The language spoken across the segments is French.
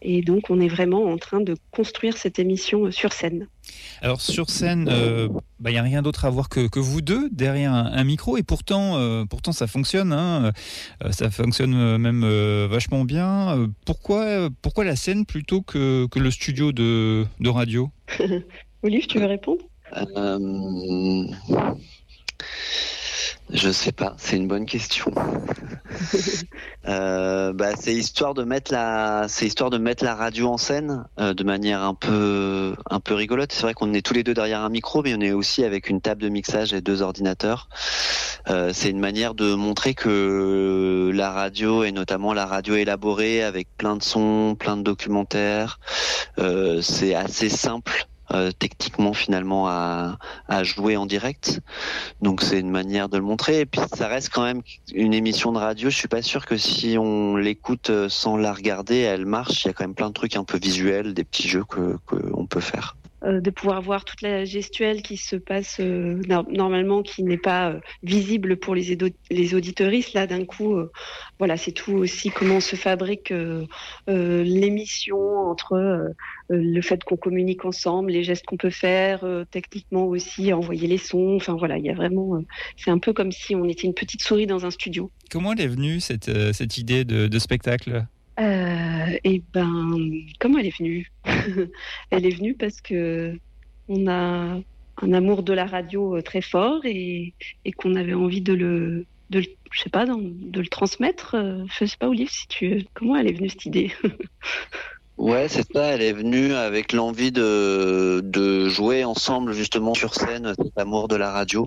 Et donc, on est vraiment en train de construire cette émission sur scène. Alors sur scène, il n'y a rien d'autre à voir que vous deux derrière un micro, et pourtant ça fonctionne, hein, ça fonctionne même vachement bien. Pourquoi la scène plutôt que le studio de radio? Olive, tu veux répondre? Je sais pas, c'est une bonne question. C'est histoire de mettre la radio en scène de manière un peu rigolote. C'est vrai qu'on est tous les deux derrière un micro, mais on est aussi avec une table de mixage et 2 ordinateurs. C'est une manière de montrer que la radio, et notamment la radio élaborée avec plein de sons, plein de documentaires, c'est assez simple. Techniquement finalement à jouer en direct, donc c'est une manière de le montrer. Et puis ça reste quand même une émission de radio. Je suis pas sûr que si on l'écoute sans la regarder elle marche. Il y a quand même plein de trucs un peu visuels, des petits jeux que on peut faire. De pouvoir voir toute la gestuelle qui se passe normalement, qui n'est pas visible pour les auditeuristes. Là, d'un coup, voilà, c'est tout aussi comment se fabrique l'émission, entre le fait qu'on communique ensemble, les gestes qu'on peut faire, techniquement aussi, envoyer les sons. Enfin voilà, il y a vraiment, c'est un peu comme si on était une petite souris dans un studio. Comment elle est venue cette idée de spectacle? Comment elle est venue? Elle est venue parce que on a un amour de la radio très fort et qu'on avait envie de le transmettre. Je sais pas, Olive, comment elle est venue cette idée? Ouais, c'est ça, elle est venue avec l'envie de jouer ensemble justement sur scène cet amour de la radio.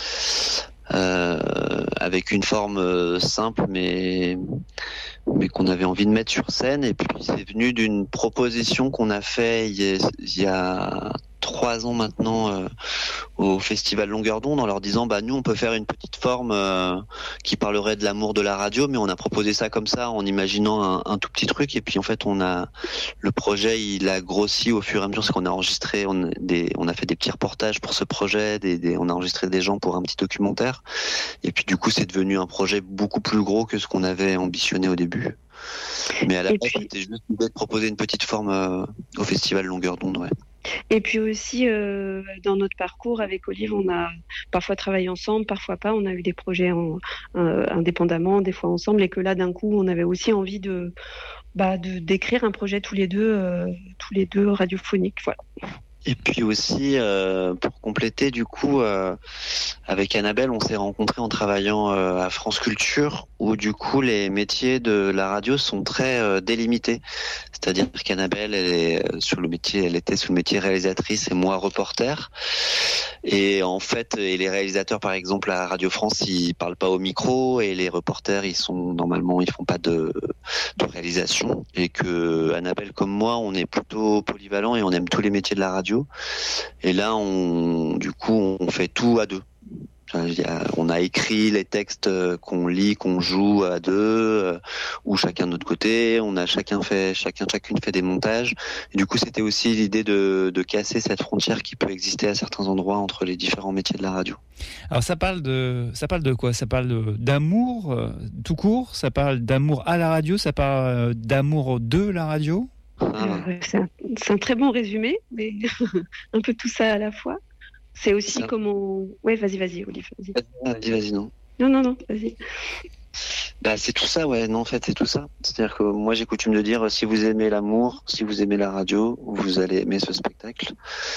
Avec une forme simple mais qu'on avait envie de mettre sur scène. Et puis c'est venu d'une proposition qu'on a fait il y a 3 ans maintenant au Festival Longueur d'onde, en leur disant nous on peut faire une petite forme qui parlerait de l'amour de la radio, mais on a proposé ça comme ça en imaginant un tout petit truc. Et puis en fait le projet il a grossi au fur et à mesure, parce qu'on a enregistré, on a fait des petits reportages pour ce projet, on a enregistré des gens pour un petit documentaire, et puis du coup c'est devenu un projet beaucoup plus gros que ce qu'on avait ambitionné au début. Mais à la base c'était juste de proposer une petite forme au Festival Longueur d'onde. Ouais. Et puis aussi, dans notre parcours avec Olive, on a parfois travaillé ensemble, parfois pas. On a eu des projets indépendamment, des fois ensemble, et que là, d'un coup, on avait aussi envie d'écrire un projet tous les deux radiophonique. Voilà. Et puis aussi, pour compléter, du coup, avec Annabelle, on s'est rencontrés en travaillant à France Culture, où du coup les métiers de la radio sont très délimités. C'est-à-dire qu'Annabelle, elle était sous le métier réalisatrice et moi reporter. Et en fait, les réalisateurs, par exemple, à Radio France, ils parlent pas au micro, et les reporters, ils font pas de réalisation. Et que Annabelle, comme moi, on est plutôt polyvalent et on aime tous les métiers de la radio. Et là, on fait tout à deux. On a écrit les textes qu'on lit, qu'on joue à deux, ou chacun de notre côté. Chacune fait des montages. Et du coup, c'était aussi l'idée de casser cette frontière qui peut exister à certains endroits entre les différents métiers de la radio. Alors ça parle de quoi? Ça parle d'amour tout court? Ça parle d'amour à la radio? Ça parle d'amour de la radio? C'est un très bon résumé, mais un peu tout ça à la fois. C'est aussi comment... Ouais, vas-y, Olive. Vas-y, non. Non, vas-y. C'est tout ça, ouais. Non, en fait, c'est tout ça. C'est-à-dire que moi, j'ai coutume de dire, si vous aimez l'amour, si vous aimez la radio, vous allez aimer ce spectacle.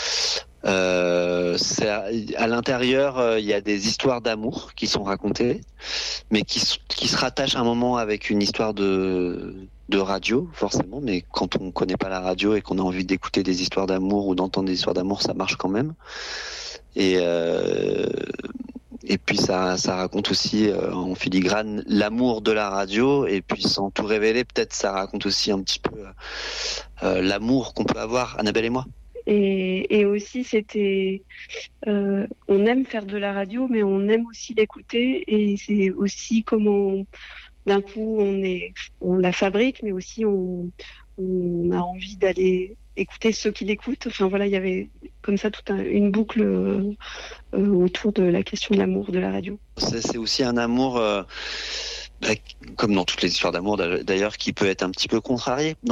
À l'intérieur, il y a des histoires d'amour qui sont racontées, mais qui se rattachent à un moment avec une histoire de radio, forcément. Mais quand on connaît pas la radio et qu'on a envie d'écouter des histoires d'amour ou d'entendre des histoires d'amour, ça marche quand même. Et puis ça raconte aussi en filigrane l'amour de la radio, et puis sans tout révéler, peut-être ça raconte aussi un petit peu l'amour qu'on peut avoir, Annabelle et moi. Et aussi, c'était... on aime faire de la radio, mais on aime aussi l'écouter, et c'est aussi comment... D'un coup, on la fabrique, mais aussi on a envie d'aller écouter ceux qui l'écoutent. Enfin voilà, il y avait comme ça toute une boucle autour de la question de l'amour de la radio. C'est aussi un amour, comme dans toutes les histoires d'amour d'ailleurs, qui peut être un petit peu contrarié.